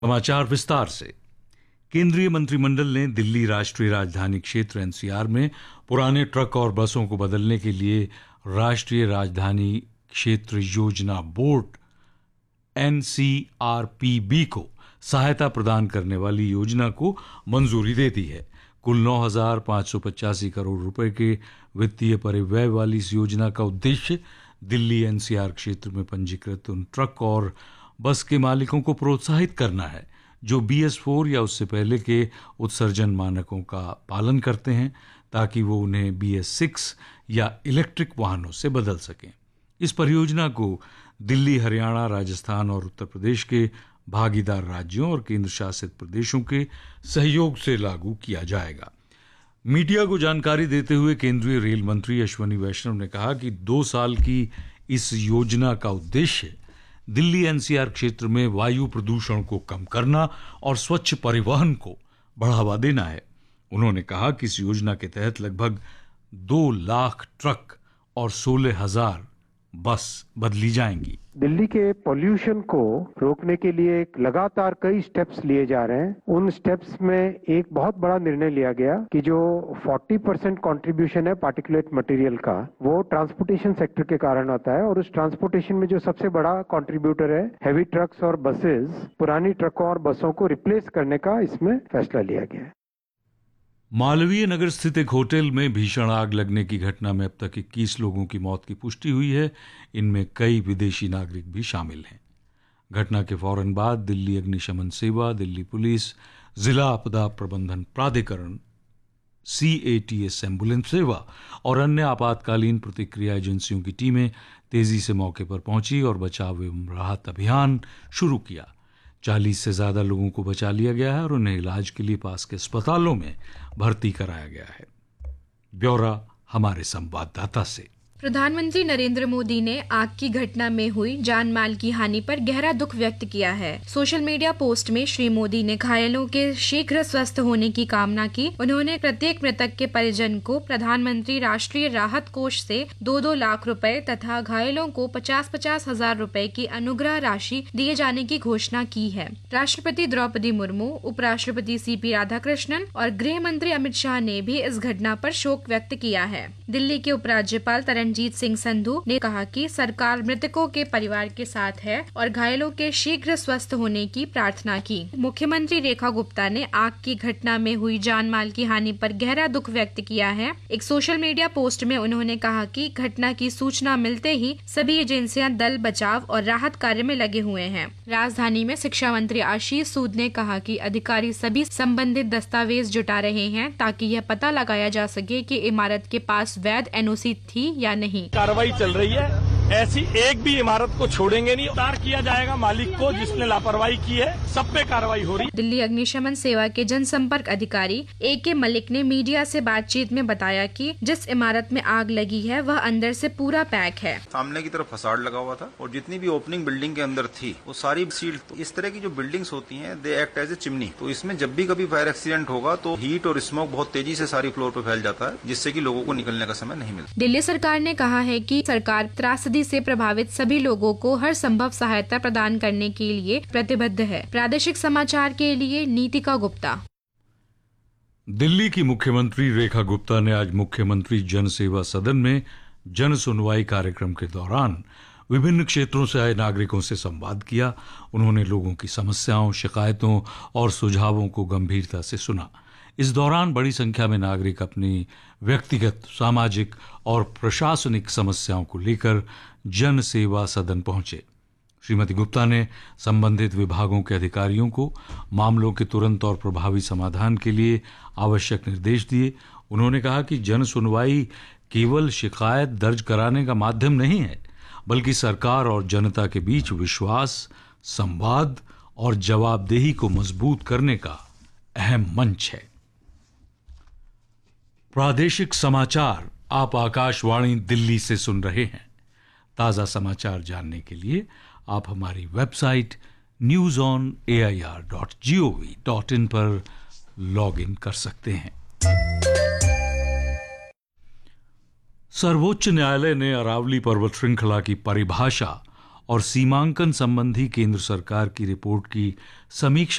समाचार विस्तार से। केंद्रीय मंत्रिमंडल ने दिल्ली राष्ट्रीय राजधानी क्षेत्र एनसीआर में पुराने ट्रक और बसों को बदलने के लिए राष्ट्रीय राजधानी क्षेत्र योजना बोर्ड एनसीआरपीबी को सहायता प्रदान करने वाली योजना को मंजूरी दे दी है। कुल 9,585 करोड़ रुपए के वित्तीय परिव्यय वाली इस योजना का उद्देश्य दिल्ली एनसीआर क्षेत्र में पंजीकृत उन ट्रक और बस के मालिकों को प्रोत्साहित करना है जो BS4 या उससे पहले के उत्सर्जन मानकों का पालन करते हैं, ताकि वो उन्हें BS6 या इलेक्ट्रिक वाहनों से बदल सकें। इस परियोजना को दिल्ली, हरियाणा, राजस्थान और उत्तर प्रदेश के भागीदार राज्यों और केंद्र शासित प्रदेशों के सहयोग से लागू किया जाएगा। मीडिया को जानकारी देते हुए केंद्रीय रेल मंत्री अश्विनी वैष्णव ने कहा कि 2 साल की इस योजना का उद्देश्य दिल्ली एनसीआर क्षेत्र में वायु प्रदूषण को कम करना और स्वच्छ परिवहन को बढ़ावा देना है। उन्होंने कहा कि इस योजना के तहत लगभग 2 लाख ट्रक और 16,000 बस बदली जाएंगी। दिल्ली के पोल्यूशन को रोकने के लिए लगातार कई स्टेप्स लिए जा रहे हैं। उन स्टेप्स में एक बहुत बड़ा निर्णय लिया गया कि जो 40% कंट्रीब्यूशन है पार्टिकुलेट मटेरियल का, वो ट्रांसपोर्टेशन सेक्टर के कारण आता है, और उस ट्रांसपोर्टेशन में जो सबसे बड़ा कंट्रीब्यूटर है हेवी ट्रक्स और बसेस, पुरानी ट्रकों और बसों को रिप्लेस करने का इसमें फैसला लिया गया है। मालवीय नगर स्थित एक होटल में भीषण आग लगने की घटना में अब तक 21 लोगों की मौत की पुष्टि हुई है। इनमें कई विदेशी नागरिक भी शामिल हैं। घटना के फौरन बाद दिल्ली अग्निशमन सेवा, दिल्ली पुलिस, जिला आपदा प्रबंधन प्राधिकरण, CATS एम्बुलेंस सेवा और अन्य आपातकालीन प्रतिक्रिया एजेंसियों की टीमें तेजी से मौके पर पहुंची और बचाव एवं राहत अभियान शुरू किया। 40 से ज्यादा लोगों को बचा लिया गया है और उन्हें इलाज के लिए पास के अस्पतालों में भर्ती कराया गया है। ब्यौरा हमारे संवाददाता से। प्रधानमंत्री नरेंद्र मोदी ने आग की घटना में हुई जान माल की हानि पर गहरा दुख व्यक्त किया है। सोशल मीडिया पोस्ट में श्री मोदी ने घायलों के शीघ्र स्वस्थ होने की कामना की। उन्होंने प्रत्येक मृतक के परिजन को प्रधानमंत्री राष्ट्रीय राहत कोष से 2-2 लाख रुपए तथा घायलों को 50-50 हजार रुपए की अनुग्रह राशि दिए जाने की घोषणा की है। राष्ट्रपति द्रौपदी मुर्मू, उपराष्ट्रपति CP राधाकृष्णन और गृह मंत्री अमित शाह ने भी इस घटना पर शोक व्यक्त किया है। दिल्ली के उपराज्यपाल रणजीत सिंह संधू ने कहा कि सरकार मृतकों के परिवार के साथ है और घायलों के शीघ्र स्वस्थ होने की प्रार्थना की। मुख्यमंत्री रेखा गुप्ता ने आग की घटना में हुई जान माल की हानि पर गहरा दुख व्यक्त किया है। एक सोशल मीडिया पोस्ट में उन्होंने कहा कि घटना की सूचना मिलते ही सभी एजेंसियां दल बचाव और राहत कार्य में लगे हुए हैं। राजधानी में शिक्षा मंत्री आशीष सूद ने कहा कि अधिकारी सभी संबंधित दस्तावेज जुटा रहे हैं ताकि यह पता लगाया जा सके कि इमारत के पास वैध NOC थी या नहीं। कार्रवाई चल रही है, ऐसी एक भी इमारत को छोड़ेंगे नहीं। गिरफ्तार किया जाएगा मालिक को जिसने लापरवाही की है। सब पे कार्रवाई हो रही है। दिल्ली अग्निशमन सेवा के जनसंपर्क अधिकारी AK मलिक ने मीडिया से बातचीत में बताया कि जिस इमारत में आग लगी है वह अंदर से पूरा पैक है। सामने की तरफ फसाड लगा हुआ था और जितनी भी ओपनिंग बिल्डिंग के अंदर थी वो सारी सील्ड। तो इस तरह की जो बिल्डिंग्स होती हैं they act as a chimney. तो इसमें जब भी कभी फायर एक्सीडेंट होगा तो हीट और स्मोक बहुत तेजी से सारी फ्लोर पे फैल जाता है, जिससे कि लोगों को निकलने का समय नहीं मिलता। दिल्ली सरकार ने कहा है कि सरकार त्रासदी से प्रभावित सभी लोगों को हर संभव सहायता प्रदान करने के लिए प्रतिबद्ध है। प्रादेशिक समाचार के लिए नीतिका गुप्ता। दिल्ली की मुख्यमंत्री रेखा गुप्ता ने आज मुख्यमंत्री जन सेवा सदन में जन सुनवाई कार्यक्रम के दौरान विभिन्न क्षेत्रों से आए नागरिकों से संवाद किया। उन्होंने लोगों की समस्याओं, शिकायतों और सुझावों को गंभीरता से सुना। इस दौरान बड़ी संख्या में नागरिक अपनी व्यक्तिगत, सामाजिक और प्रशासनिक समस्याओं को लेकर जन सेवा सदन पहुंचे। श्रीमती गुप्ता ने संबंधित विभागों के अधिकारियों को मामलों के तुरंत और प्रभावी समाधान के लिए आवश्यक निर्देश दिए। उन्होंने कहा कि जन सुनवाई केवल शिकायत दर्ज कराने का माध्यम नहीं है, बल्कि सरकार और जनता के बीच विश्वास, संवाद और जवाबदेही को मजबूत करने का अहम मंच है। प्रादेशिक समाचार आप आकाशवाणी दिल्ली से सुन रहे हैं। ताजा समाचार जानने के लिए आप हमारी वेबसाइट newsonair.gov.in पर लॉग इन कर सकते हैं। सर्वोच्च न्यायालय ने अरावली पर्वत श्रृंखला की परिभाषा और सीमांकन संबंधी केंद्र सरकार की रिपोर्ट की समीक्षा